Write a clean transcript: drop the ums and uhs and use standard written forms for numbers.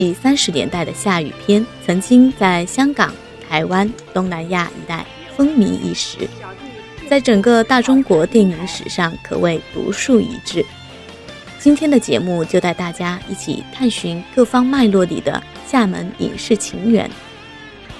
30年代的夏雨片曾经在香港、台湾、东南亚一带风靡一时，在整个大中国电影史上可谓独树一帜。今天的节目就带大家一起探寻各方脉络里的厦门影视情缘，